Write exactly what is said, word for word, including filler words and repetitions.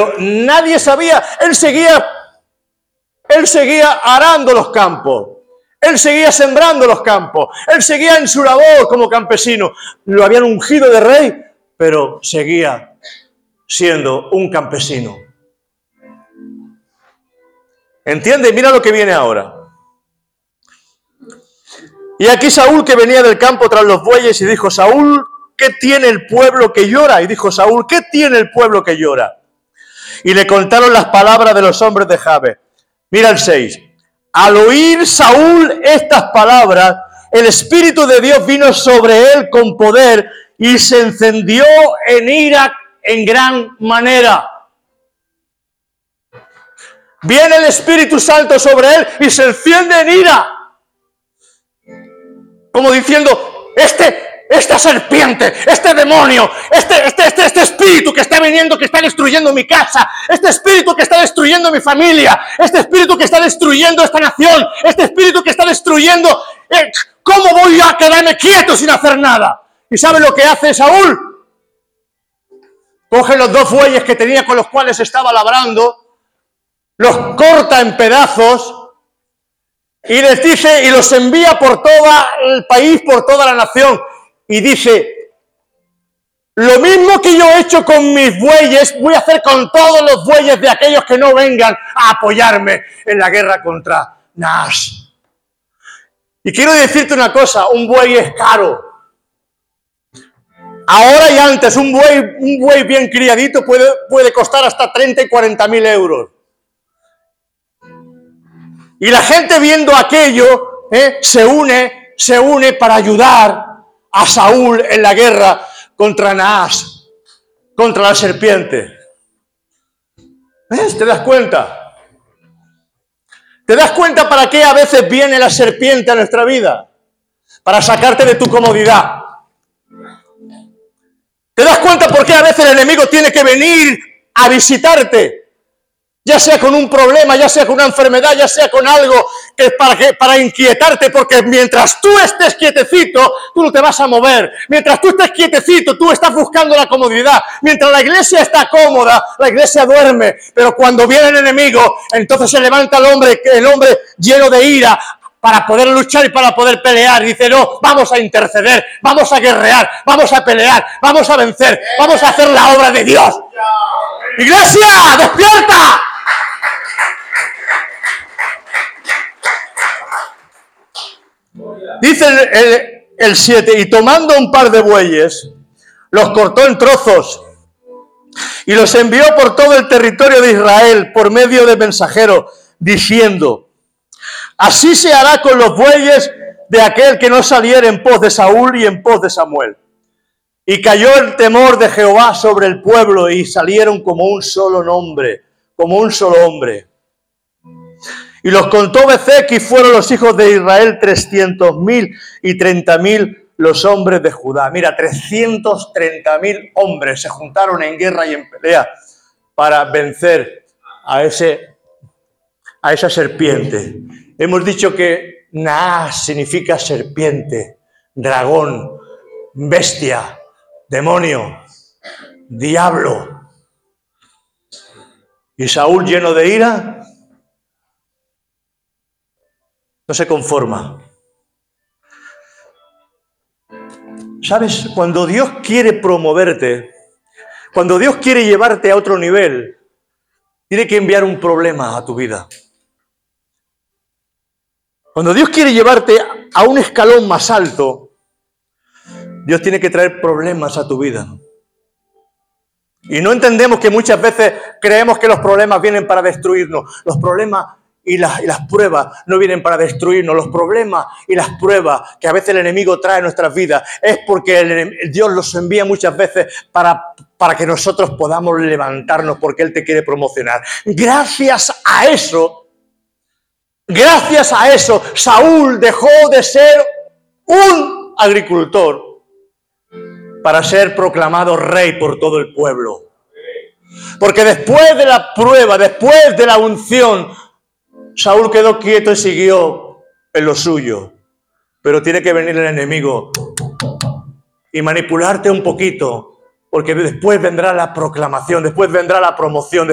Pero nadie sabía, él seguía, él seguía arando los campos. Él seguía sembrando los campos. Él seguía en su labor como campesino. Lo habían ungido de rey, pero seguía siendo un campesino. ¿Entiende? Mira lo que viene ahora. Y aquí Saúl, que venía del campo tras los bueyes, y dijo: Saúl, ¿qué tiene el pueblo que llora? Y dijo Saúl: ¿qué tiene el pueblo que llora? Y le contaron las palabras de los hombres de Jabe. Mira el seis. Al oír Saúl estas palabras, el Espíritu de Dios vino sobre él con poder y se encendió en ira en gran manera. Viene el Espíritu Santo sobre él y se enciende en ira. Como diciendo, este, esta serpiente, este demonio, este, este, este, este espíritu que está viniendo, que está destruyendo mi casa, este espíritu que está destruyendo mi familia, este espíritu que está destruyendo esta nación, este espíritu que está destruyendo, eh, ¿cómo voy a quedarme quieto sin hacer nada? ¿Y sabe lo que hace Saúl? Coge los dos bueyes que tenía con los cuales estaba labrando, los corta en pedazos, y les dice, y los envía por todo el país, por toda la nación. Y dice, lo mismo que yo he hecho con mis bueyes, voy a hacer con todos los bueyes de aquellos que no vengan a apoyarme en la guerra contra Naas. Y quiero decirte una cosa, un buey es caro. Ahora y antes, un buey, un buey bien criadito puede, puede costar hasta treinta y cuarenta mil euros. Y la gente viendo aquello, eh, se une, se une para ayudar a Saúl en la guerra contra Naas, contra la serpiente. ¿Ves? ¿Te das cuenta? ¿Te das cuenta para qué a veces viene la serpiente a nuestra vida? Para sacarte de tu comodidad. ¿Te das cuenta por qué a veces el enemigo tiene que venir a visitarte? Ya sea con un problema, ya sea con una enfermedad, ya sea con algo que es para, que, para inquietarte, porque mientras tú estés quietecito, tú no te vas a mover. Mientras tú estés quietecito, tú estás buscando la comodidad. Mientras la iglesia está cómoda, la iglesia duerme. Pero cuando viene el enemigo, entonces se levanta el hombre, el hombre lleno de ira, para poder luchar y para poder pelear. Dice, no, vamos a interceder, vamos a guerrear, vamos a pelear, vamos a vencer, vamos a hacer la obra de Dios. ¡Iglesia, despierta! Dice el siete, y tomando un par de bueyes, los cortó en trozos y los envió por todo el territorio de Israel por medio de mensajeros, diciendo, así se hará con los bueyes de aquel que no saliera en pos de Saúl y en pos de Samuel. Y cayó el temor de Jehová sobre el pueblo y salieron como un solo nombre, como un solo hombre. Y los contó Bezec y fueron los hijos de Israel trescientos mil y treinta mil los hombres de Judá. Mira, trescientos treinta mil hombres se juntaron en guerra y en pelea para vencer a, ese, a esa serpiente. Hemos dicho que Naas significa serpiente, dragón, bestia, demonio, diablo. Y Saúl, lleno de ira, no se conforma. ¿Sabes? Cuando Dios quiere promoverte, cuando Dios quiere llevarte a otro nivel, tiene que enviar un problema a tu vida. Cuando Dios quiere llevarte a un escalón más alto, Dios tiene que traer problemas a tu vida. Y no entendemos que muchas veces creemos que los problemas vienen para destruirnos. Los problemas y las, y las pruebas no vienen para destruirnos. Los problemas y las pruebas que a veces el enemigo trae a nuestras vidas es porque el, el Dios los envía muchas veces para, para que nosotros podamos levantarnos, porque Él te quiere promocionar. Gracias a eso, gracias a eso, Saúl dejó de ser un agricultor para ser proclamado rey por todo el pueblo. Porque después de la prueba, después de la unción, Saúl quedó quieto y siguió en lo suyo. Pero tiene que venir el enemigo y manipularte un poquito, porque después vendrá la proclamación, después vendrá la promoción.